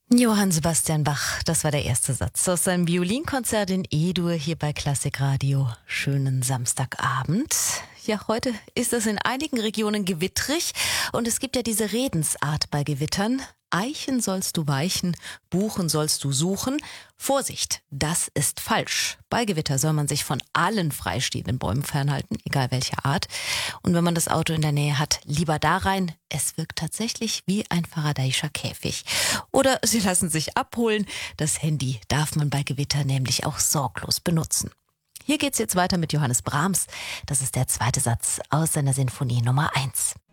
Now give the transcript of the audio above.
Johann Sebastian Bach, das war der erste Satz aus seinem Violinkonzert in E-Dur hier bei Klassikradio. Schönen Samstagabend. Ja, heute ist es in einigen Regionen gewittrig und es gibt ja diese Redensart bei Gewittern. Eichen sollst du weichen, Buchen sollst du suchen. Vorsicht, das ist falsch. Bei Gewitter soll man sich von allen freistehenden Bäumen fernhalten, egal welcher Art. Und wenn man das Auto in der Nähe hat, lieber da rein. Es wirkt tatsächlich wie ein Faradayischer Käfig. Oder Sie lassen sich abholen. Das Handy darf man bei Gewitter nämlich auch sorglos benutzen. Hier geht's jetzt weiter mit Johannes Brahms. Das ist der zweite Satz aus seiner Sinfonie Nummer 1.